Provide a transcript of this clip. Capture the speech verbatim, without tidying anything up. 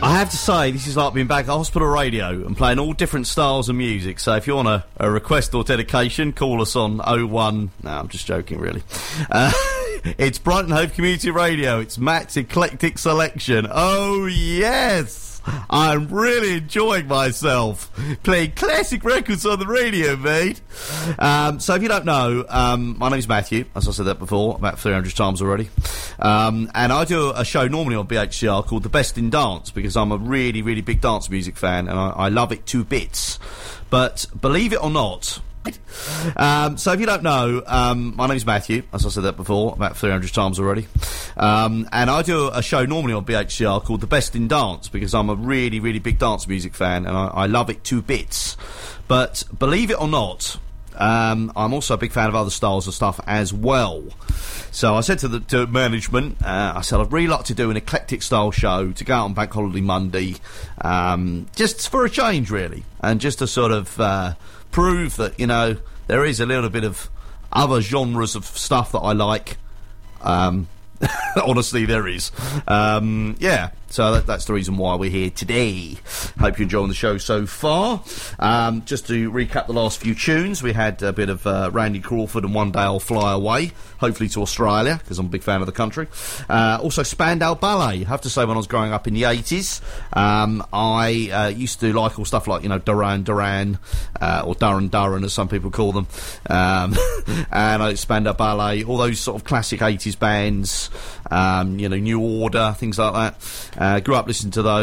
I have to say, this is like being back at hospital radio and playing all different styles of music. So if you want a, a request or dedication, call us on oh one... No, I'm just joking, really. Uh, it's Brighton Hove Community Radio. It's Matt's Eclectic Selection. Oh, yes! I'm really enjoying myself playing classic records on the radio, mate. Um, so if you don't know, um, my name's Matthew, as I said that before, about three hundred times already. Um, and I do a show normally on B H C R called The Best in Dance, because I'm a really, really big dance music fan, and I, I love it to bits. But believe it or not... Um, so if you don't know, um, my name's Matthew, as I said that before, about three hundred times already. Um, and I do a show normally on B H C R called The Best in Dance, because I'm a really, really big dance music fan, and I, I love it to bits. But believe it or not, um, I'm also a big fan of other styles of stuff as well. So I said to the to management, uh, I said I'd really like to do an eclectic style show to go out on Bank Holiday Monday, um, just for a change, really, and just to sort of... Uh, prove that, you know, there is a little bit of other genres of stuff that I like. Um, honestly, there is. Um, yeah, so that, that's the reason why we're here today. Hope you're enjoying the show so far. Um, just to recap the last few tunes, we had a bit of uh, Randy Crawford and One Day I'll Fly Away, hopefully to Australia, because I'm a big fan of the country. Uh, also Spandau Ballet. I have to say, when I was growing up in the eighties, um, I uh, used to like all stuff like, you know, Duran Duran, uh, or Duran Duran as some people call them, um, and uh, Spandau Ballet, all those sort of classic eighties bands, um, you know, New Order, things like that. Uh, grew up listening to those.